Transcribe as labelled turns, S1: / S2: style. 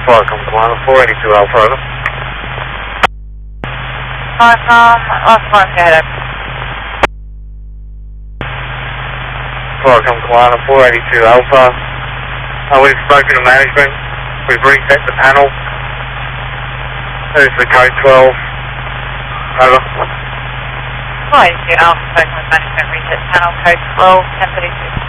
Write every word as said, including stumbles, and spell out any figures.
S1: Welcome, Kalana, four eighty-two Alpha, over.
S2: Welcome, last one, go ahead.
S1: Welcome, Kalana, four eighty-two Alpha. Uh, we've spoken to management. We've reset the panel. There's the code twelve. Over.
S2: four eighty-two Alpha, spoken with management, reset panel, code twelve, ten thirty-two.